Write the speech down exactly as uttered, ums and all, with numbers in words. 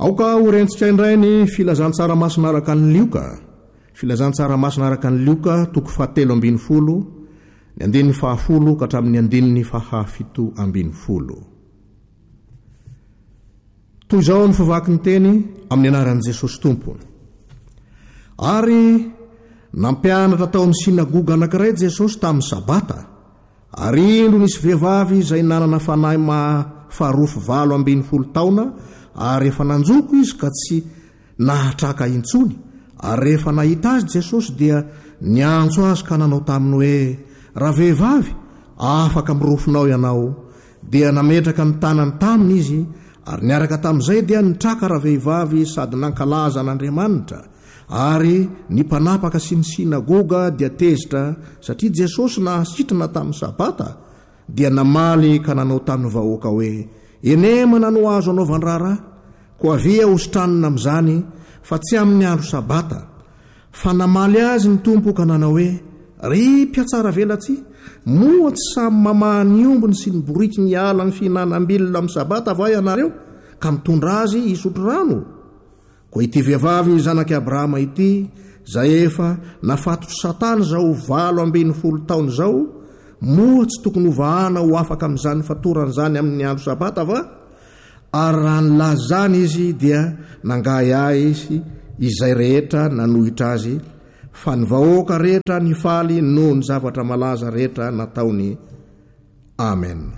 aoka horentsika indray ny filazantsaramasina araka ny lioka filazantsaramasina araka ny lioka toko fahatelo ambiny folo ny andininy fahafolo ka hatramin'ny andininy fahafito ambiny folo. Toy izao ny favaky ny teny amin'ny anaran'i Jesosy Tompo. Ary nampianatra tao amin'ny sinagoga anankiray Jesosy tamin'ny sabata, ary indro nisy vehivavy izay nanana fanahy faharoa valo ambiny folo taona, ary efa nanjoko izy ka tsy nahatraka intsony. Ary rehefa nahita azy Jesosy dia niantso azy ka nanao taminy hoe, raha vehivavy, afaka mirofinao ianao. Dia nametraka ny tanany taminy izy, ary niaraka tamin'izay dia nitraka raha vehivavy sady nankalaza an'Andriamanitra. Ary ny mpanapaka sy ny sinagoga dia tezitra satria Jesosy nahasitrana tamin'ny sabata, dia namaly ka nanao tamin'ny vahoaka hoe, enemana no azo anaovan-draharaha, koa avia hositranina amin'izany fa tsy amin'ny andro sabata. Fa namaly azy ny Tompo ka nanao hoe, ry mpiatsara velatsy, moa tsy samy mamaha ny ombony sy ny boriky ny ala ny fihinanam-bilona amin'ny sabata va ianareo ka mitondra azy hisotro rano? Koa ity vehivavy zanaky Abrahama ity, izay efa nafatotro Satana zao valo ambiny folo taona zao, moa tsy tokony hovahana ho afaka amin'izany fatoran'izany amin'ny andro sabata va? Ary raha nilazany izy dia nangaya izy izay rehetra nanohitra azy, fa ny vahoaka rehetra nifaly noho ny zavatra malaza rehetra nataony. Amen.